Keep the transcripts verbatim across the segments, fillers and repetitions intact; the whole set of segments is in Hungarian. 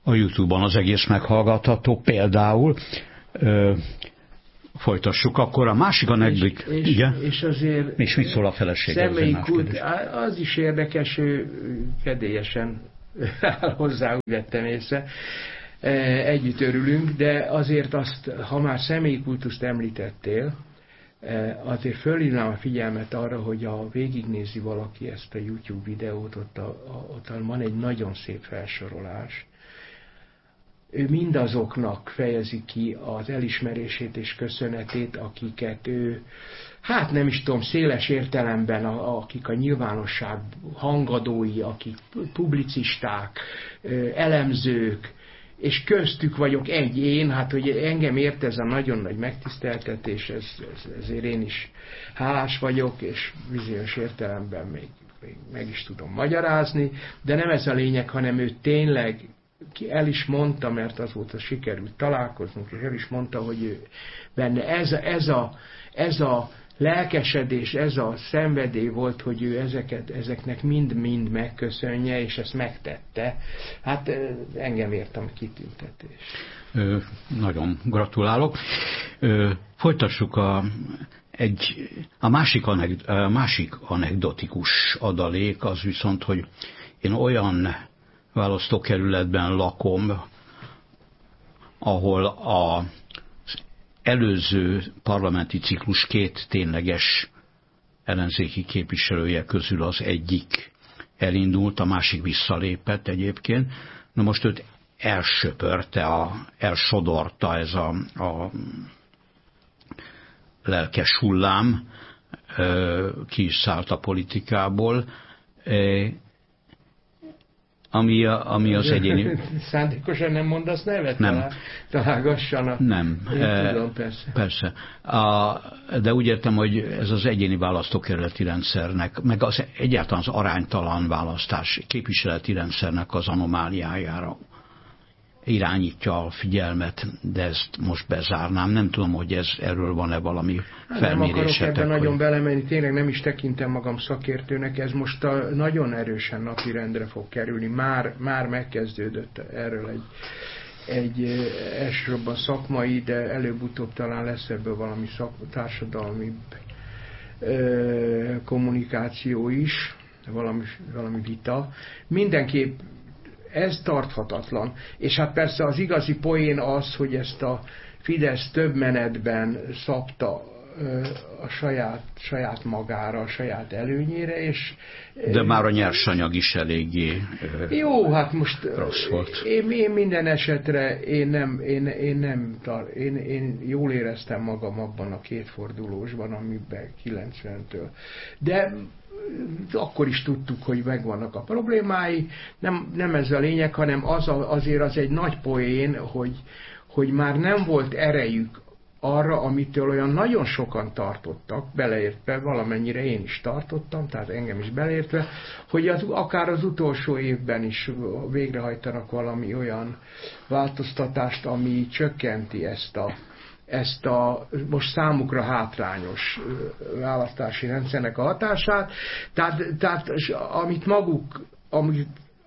a YouTube-on az egész meghallgatható, például ö, folytassuk, akkor a másik anekdot, és, igen? És azért és mit szól a felesége? Személyi kult, az is érdekes, ő kedélyesen áll hozzá, úgy vettem észre. Együtt örülünk, de azért azt, ha már személyi kultuszt említettél, azért fölhívnám a figyelmet arra, hogy ha végignézi valaki ezt a YouTube videót, ott, a, a, ott van egy nagyon szép felsorolás. Ő mindazoknak fejezi ki az elismerését és köszönetét, akiket ő, hát nem is tudom, széles értelemben, akik a nyilvánosság hangadói, akik publicisták, elemzők, és köztük vagyok egy én, hát hogy engem ért ez a nagyon nagy megtiszteltetés, ez, ez, ezért én is hálás vagyok, és bizonyos értelemben még, még meg is tudom magyarázni, de nem ez a lényeg, hanem ő tényleg el is mondta, mert azóta sikerült találkoznunk, és el is mondta, hogy ő benne ez, ez, a, ez a lelkesedés, ez a szenvedély volt, hogy ő ezeket, ezeknek mind-mind megköszönje, és ezt megtette. Hát engem értem a kitüntetés. Ö, nagyon gratulálok. Ö, folytassuk a, egy, a, másik aneg, a másik anekdotikus adalék, az viszont, hogy én olyan választókerületben lakom, ahol a előző parlamenti ciklus két tényleges ellenzéki képviselője közül az egyik elindult, a másik visszalépett egyébként. Na most őt elsöpörte, a, elsodorta ez a, a lelkes hullám, ki is szállt a politikából, Ami, a, ami az egyéni... Szándékosan nem mondasz nevet? Nem. Találgassanak. Nem. Én e, tudom, persze. Persze. A, de úgy értem, hogy ez az egyéni választókerületi rendszernek, meg az egyáltalán az aránytalan választás képviseleti rendszernek az anomáliájára irányítja a figyelmet, de ezt most bezárnám. Nem tudom, hogy ez, erről van-e valami felmérésetek. Nem akarok ebben hogy... nagyon belemenni, tényleg nem is tekintem magam szakértőnek, ez most a, nagyon erősen napirendre fog kerülni. Már, már megkezdődött erről egy, egy elsősorban szakmai, de előbb-utóbb talán lesz ebből valami szak, társadalmi ö, kommunikáció is, valami, valami vita. Mindenképp ez tarthatatlan. És hát persze az igazi poén az, hogy ezt a Fidesz több menetben szabta a saját, saját magára, a saját előnyére, és... De már a nyersanyag is eléggé jó, hát most rossz volt. Én, én minden esetre én nem, én, én nem tar, én, én jól éreztem magam abban a kétfordulósban, amiben kilencventől. De akkor is tudtuk, hogy megvannak a problémái, nem, nem ez a lényeg, hanem az a, azért az egy nagy poén, hogy, hogy már nem volt erejük arra, amitől olyan nagyon sokan tartottak, beleértve, valamennyire én is tartottam, tehát engem is beleértve, hogy az, akár az utolsó évben is végrehajtanak valami olyan változtatást, ami csökkenti ezt a ezt a most számukra hátrányos választási rendszernek a hatását. Tehát, tehát amit maguk, amit,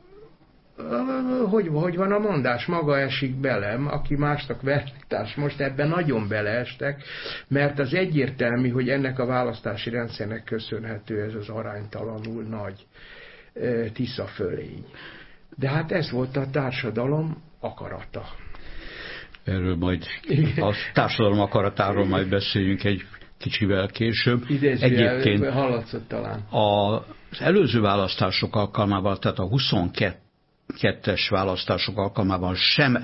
hogy, hogy van a mondás, maga esik belem, aki másnak vertárs, most ebben nagyon beleestek, mert az egyértelmű, hogy ennek a választási rendszernek köszönhető ez az aránytalanul nagy Tisza fölény. De hát ez volt a társadalom akarata. Erről majd a társadalom akaratáról majd beszéljünk egy kicsivel később. Egyébként hallatszott talán. Az előző választások alkalmával, tehát a huszonkettes választások alkalmával sem,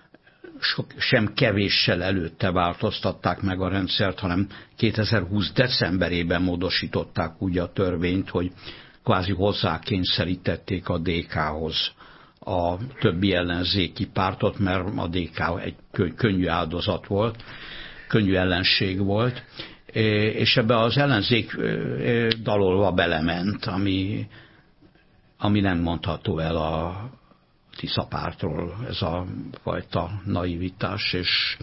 sem kevéssel előtte változtatták meg a rendszert, hanem kétezer-húsz decemberében módosították úgy a törvényt, hogy kvázi hozzákényszerítették a dé ká-hoz a többi ellenzéki pártot, mert a dé ká egy könnyű áldozat volt, könnyű ellenség volt, és ebbe az ellenzék dalolva belement, ami, ami nem mondható el a Tisza pártról, ez a fajta naivitás, és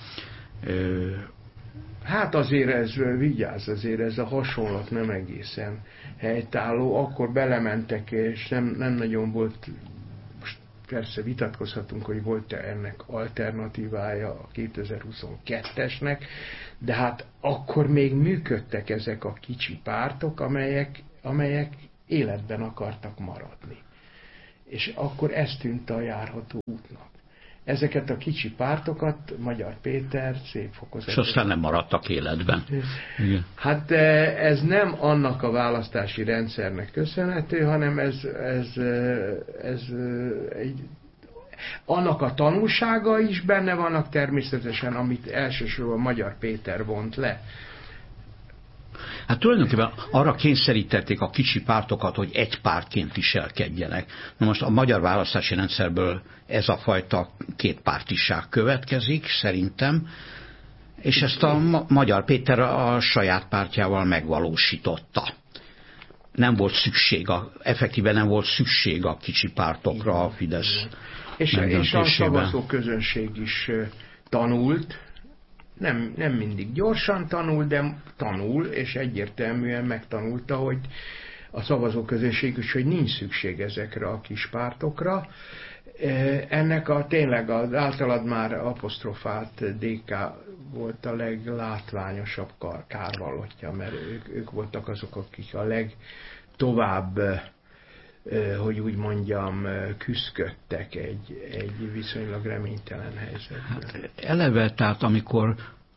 hát azért ez, vigyázz, azért ez a hasonlat nem egészen helytálló, akkor belementek, és nem, nem nagyon volt persze vitatkozhatunk, hogy volt-e ennek alternatívája a kétezer-huszonkettesnek, de hát akkor még működtek ezek a kicsi pártok, amelyek, amelyek életben akartak maradni. És akkor ez tűnt a járható útnak. Ezeket a kicsi pártokat Magyar Péter szép fokozatosan... És aztán nem maradtak életben. Igen. Hát ez nem annak a választási rendszernek köszönhető, hanem ez, ez, ez egy, annak a tanulsága is benne vannak természetesen, amit elsősorban Magyar Péter vont le. Hát tulajdonképpen arra kényszerítették a kicsi pártokat, hogy egy pártként viselkedjenek. Na most a magyar választási rendszerből ez a fajta kétpártiság következik, szerintem, és ezt a Magyar Péter a saját pártjával megvalósította. Nem volt szükség, a, effektíven nem volt szükség a kicsi pártokra a Fidesz és, és a szavazó közönség is tanult, Nem, nem mindig gyorsan tanul, de tanul, és egyértelműen megtanulta, hogy a szavazóközönség is, hogy nincs szükség ezekre a kis pártokra. Ennek a tényleg az általad már apostrofált dé ká volt a leglátványosabb kárvallottja, mert ők, ők voltak azok, akik a legtovább, hogy úgy mondjam, küszködtek egy, egy viszonylag reménytelen helyzetben. Hát eleve, tehát amikor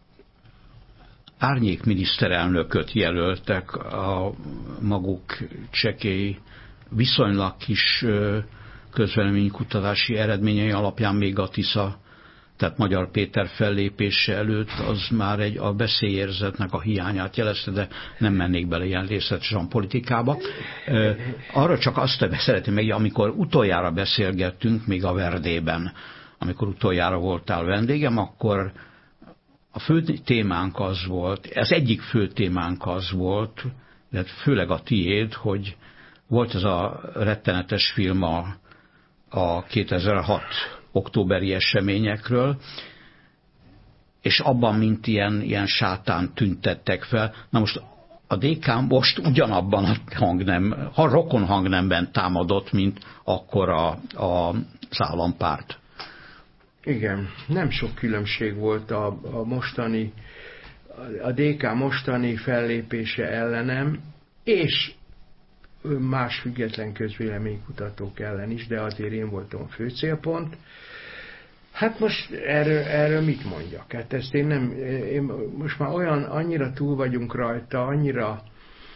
árnyék miniszterelnököt jelöltek a maguk csekély, viszonylag kis közvéleménykutatási eredményei alapján még a Tisza, tehát Magyar Péter fellépése előtt, az már egy, a beszélyérzetnek a hiányát jelezte, de nem mennék bele ilyen részletesen politikába. Arra csak azt szeretném meg, amikor utoljára beszélgettünk, még a Verdében, amikor utoljára voltál vendégem, akkor a fő témánk az volt, az egyik fő témánk az volt, de főleg a tiéd, hogy volt ez a rettenetes film a, a kétezer-hat októberi eseményekről, és abban mint ilyen, ilyen sátán tüntettek fel. Na most a dé ká most ugyanabban a hangnem, ha rokon hangnemben támadott, mint akkor a, a, az állampárt. Igen, nem sok különbség volt a, a mostani, a dé ká mostani fellépése ellenem, és más független közvéleménykutatók ellen is, de azért én voltam a fő célpont. Hát most erről, erről mit mondjak? Hát ezt én nem, én most már olyan, annyira túl vagyunk rajta, annyira,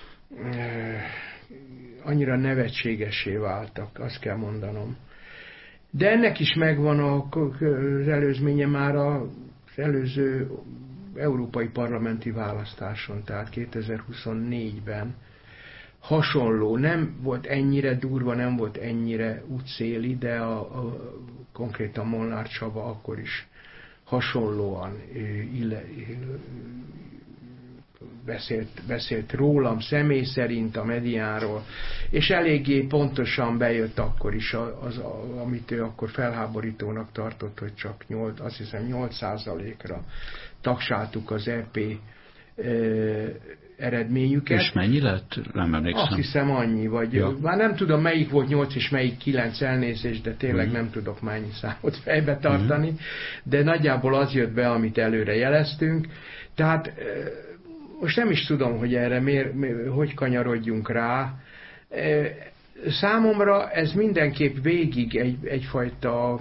annyira nevetségessé váltak, azt kell mondanom. De ennek is megvan az előzménye már az előző európai parlamenti választáson, tehát kétezer-huszonnégyben. Hasonló, nem volt ennyire durva, nem volt ennyire útszéli, de a, a, konkrétan Molnár Csaba akkor is hasonlóan ille, beszélt, beszélt rólam személy szerint a mediáról, és eléggé pontosan bejött akkor is az, amit ő akkor felháborítónak tartott, hogy csak nyolc, azt hiszem nyolc százalékra tagsáltuk az é pé eredményüket. És mennyi lett? Nem emlékszem. Azt hiszem annyi, vagy ja. Már nem tudom melyik volt nyolc és melyik kilenc, elnézést, de tényleg mm. nem tudok mennyi számot fejbe tartani, mm. de nagyjából az jött be, amit előre jeleztünk. Tehát most nem is tudom, hogy erre miért, hogy kanyarodjunk rá. Számomra ez mindenképp végig egy, egyfajta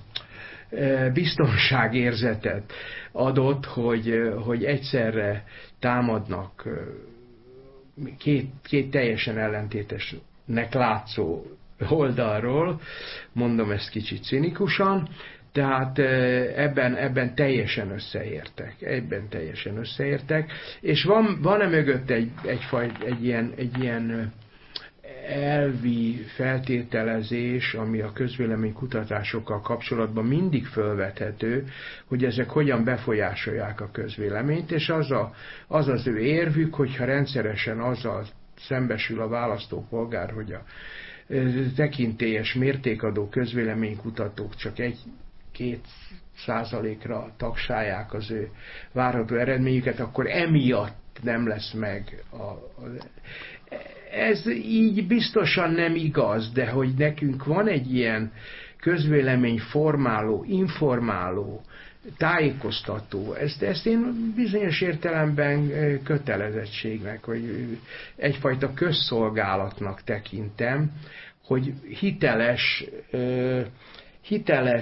biztonságérzetet adott, hogy, hogy egyszerre támadnak két, két teljesen ellentétesnek látszó oldalról, mondom ezt kicsit cinikusan, tehát ebben, ebben teljesen összeértek, ebben teljesen összeértek, és van, van-e mögött egy, egy, egy, ilyen, egy ilyen elvi feltételezés, ami a közvéleménykutatásokkal kapcsolatban mindig fölvethető, hogy ezek hogyan befolyásolják a közvéleményt, és az, a, az az ő érvük, hogyha rendszeresen azzal szembesül a választópolgár, hogy a tekintélyes mértékadó közvéleménykutatók csak egy-két százalékra tagsálják az ő várható eredményüket, akkor emiatt nem lesz meg a, a ez így biztosan nem igaz, de hogy nekünk van egy ilyen közvélemény formáló, informáló, tájékoztató, ezt, ezt én bizonyos értelemben kötelezettségnek, vagy egyfajta közszolgálatnak tekintem, hogy hiteles, hiteles